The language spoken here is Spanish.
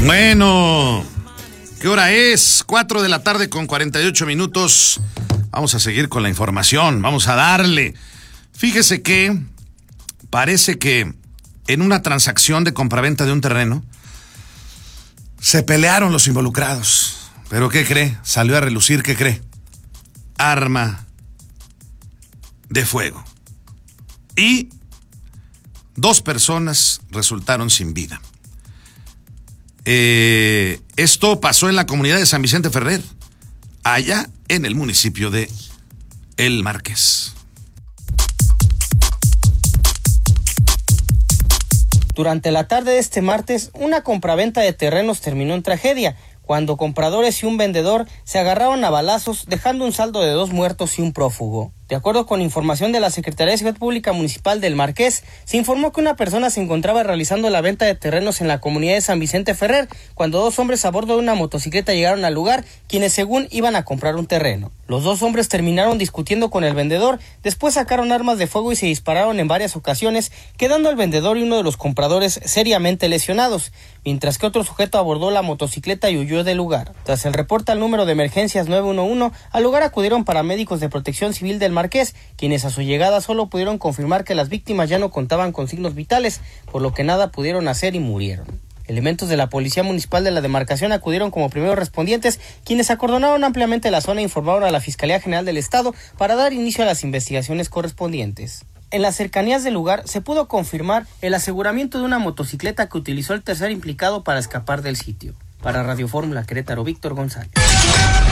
Bueno, ¿qué hora es? 4 de la tarde con 48 minutos. Vamos a seguir con la información, vamos a darle. Fíjese que parece que en una transacción de compraventa de un terreno se pelearon los involucrados. ¿Pero qué cree? Salió a relucir, ¿qué cree? Arma de fuego. Y 2 personas resultaron sin vida. Esto pasó en la comunidad de San Vicente Ferrer, allá en el municipio de El Marqués. Durante la tarde de este martes, una compraventa de terrenos terminó en tragedia, cuando compradores y un vendedor se agarraron a balazos, dejando un saldo de 2 muertos y un prófugo. De acuerdo con información de la Secretaría de Seguridad Pública Municipal del Marqués, se informó que una persona se encontraba realizando la venta de terrenos en la comunidad de San Vicente Ferrer, cuando 2 hombres a bordo de una motocicleta llegaron al lugar, quienes según iban a comprar un terreno. Los 2 hombres terminaron discutiendo con el vendedor, después sacaron armas de fuego y se dispararon en varias ocasiones, quedando el vendedor y uno de los compradores seriamente lesionados, mientras que otro sujeto abordó la motocicleta y huyó del lugar. Tras el reporte al número de emergencias 911, al lugar acudieron paramédicos de Protección Civil del Marqués, quienes a su llegada solo pudieron confirmar que las víctimas ya no contaban con signos vitales, por lo que nada pudieron hacer y murieron. Elementos de la Policía Municipal de la demarcación acudieron como primeros respondientes, quienes acordonaron ampliamente la zona e informaron a la Fiscalía General del Estado para dar inicio a las investigaciones correspondientes. En las cercanías del lugar se pudo confirmar el aseguramiento de una motocicleta que utilizó el tercer implicado para escapar del sitio. Para Radio Fórmula Querétaro, Víctor González.